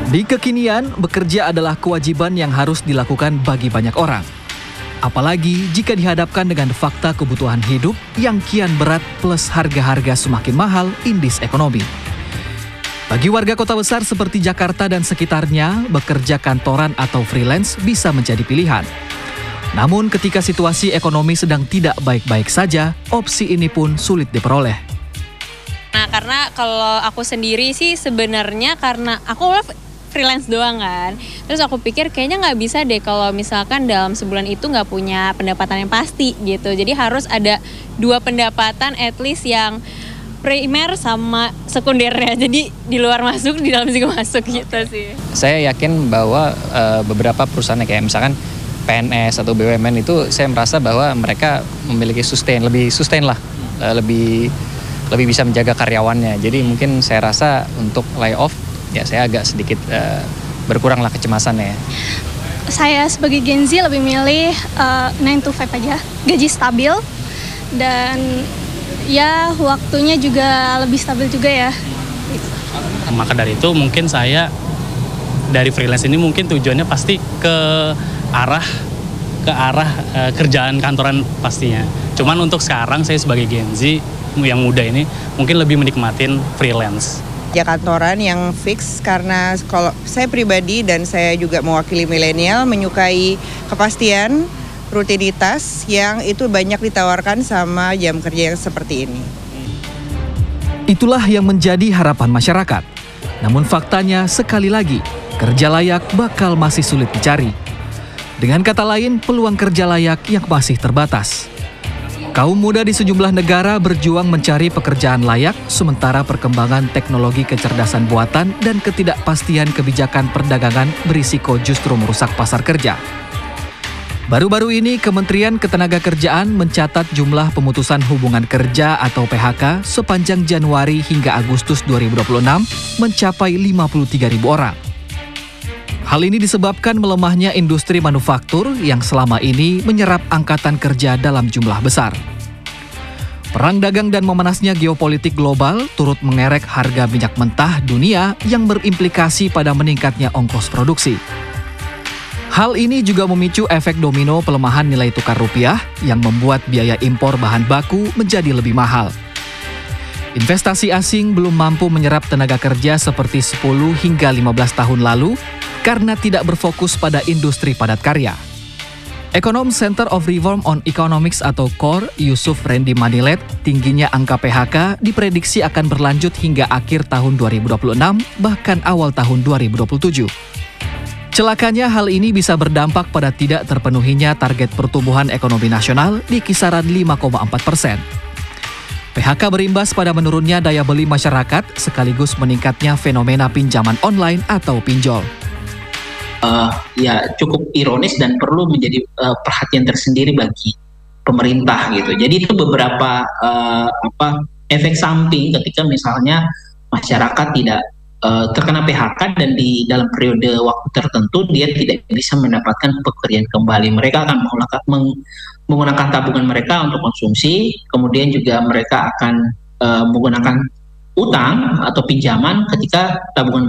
Di kekinian, bekerja adalah kewajiban yang harus dilakukan bagi banyak orang. Apalagi jika dihadapkan dengan fakta kebutuhan hidup yang kian berat plus harga-harga semakin mahal indis ekonomi. Bagi warga kota besar seperti Jakarta dan sekitarnya, bekerja kantoran atau freelance bisa menjadi pilihan. Namun ketika situasi ekonomi sedang tidak baik-baik saja, opsi ini pun sulit diperoleh. Nah, karena kalau aku sendiri sih sebenarnya karena aku freelance doang kan. Terus aku pikir kayaknya nggak bisa deh kalau misalkan dalam sebulan itu nggak punya pendapatan yang pasti gitu. Jadi harus ada 2 pendapatan at least yang primer sama sekundernya. Jadi di luar masuk, di dalam juga masuk gitu sih. Saya yakin bahwa beberapa perusahaan kayak misalkan PNS atau BUMN itu saya merasa bahwa mereka memiliki lebih sustain lah, lebih bisa menjaga karyawannya. Jadi mungkin saya rasa untuk layoff ya saya agak sedikit berkurang lah kecemasannya. Saya sebagai Gen Z lebih milih 9 to 5 aja, gaji stabil dan ya waktunya juga lebih stabil juga ya. Maka dari itu mungkin saya dari freelance ini mungkin tujuannya pasti ke arah kerjaan kantoran pastinya. Cuman untuk sekarang saya sebagai Gen Z yang muda ini mungkin lebih menikmatin freelance. Ya kantoran yang fix karena kalau saya pribadi dan saya juga mewakili milenial menyukai kepastian, rutinitas yang itu banyak ditawarkan sama jam kerja yang seperti ini. Itulah yang menjadi harapan masyarakat. Namun faktanya sekali lagi, kerja layak bakal masih sulit dicari. Dengan kata lain, peluang kerja layak yang masih terbatas. Kaum muda di sejumlah negara berjuang mencari pekerjaan layak, sementara perkembangan teknologi kecerdasan buatan dan ketidakpastian kebijakan perdagangan berisiko justru merusak pasar kerja. Baru-baru ini, Kementerian Ketenagakerjaan mencatat jumlah pemutusan hubungan kerja atau PHK sepanjang Januari hingga Agustus 2026 mencapai 53.000 orang. Hal ini disebabkan melemahnya industri manufaktur yang selama ini menyerap angkatan kerja dalam jumlah besar. Perang dagang dan memanasnya geopolitik global turut mengerek harga minyak mentah dunia yang berimplikasi pada meningkatnya ongkos produksi. Hal ini juga memicu efek domino pelemahan nilai tukar rupiah yang membuat biaya impor bahan baku menjadi lebih mahal. Investasi asing belum mampu menyerap tenaga kerja seperti 10 hingga 15 tahun lalu karena tidak berfokus pada industri padat karya. Ekonom Center of Reform on Economics atau CORE, Yusuf Randy Manilet, tingginya angka PHK diprediksi akan berlanjut hingga akhir tahun 2026, bahkan awal tahun 2027. Celakanya hal ini bisa berdampak pada tidak terpenuhinya target pertumbuhan ekonomi nasional di kisaran 5,4%. PHK berimbas pada menurunnya daya beli masyarakat sekaligus meningkatnya fenomena pinjaman online atau pinjol. Ya cukup ironis dan perlu menjadi perhatian tersendiri bagi pemerintah gitu. Jadi itu beberapa efek samping ketika misalnya masyarakat tidak terkena PHK dan di dalam periode waktu tertentu dia tidak bisa mendapatkan pekerjaan kembali. Mereka akan menggunakan tabungan mereka untuk konsumsi, kemudian juga mereka akan menggunakan utang atau pinjaman ketika tabungan